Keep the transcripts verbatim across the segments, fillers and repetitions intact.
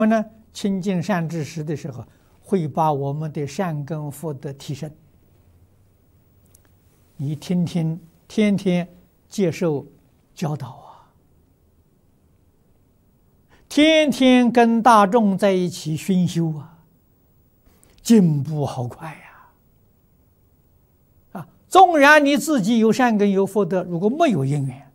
么呢？亲近善知识的时候，会把我们的善根福德提升。你听听，天天接受教导啊，天天跟大众在一起熏修啊，进步好快呀！啊，纵然你自己有善根有福德，如果没有因缘，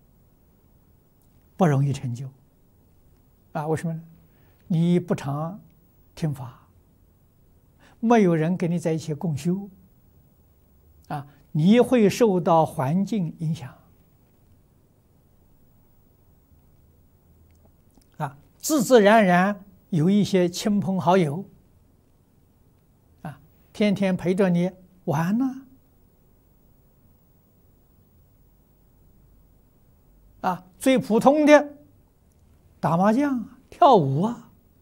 不容易成就。啊，为什么呢？你不常听法，没有人跟你在一起共修，啊，你会受到环境影响，啊，自自然然有一些亲朋好友，啊，天天陪着你玩呢，啊，最普通的打麻将、跳舞啊。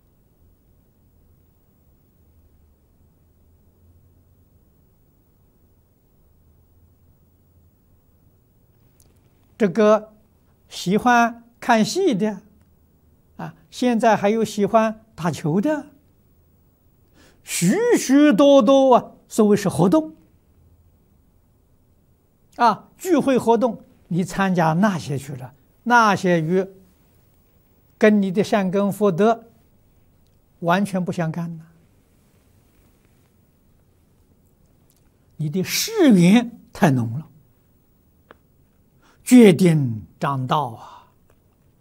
这个喜欢看戏的，啊，现在还有喜欢打球的，许许多多啊，所谓是活动，啊，聚会活动，你参加那些去了，那些与跟你的善根福德完全不相干呢，你的誓缘太浓了。决定长道啊！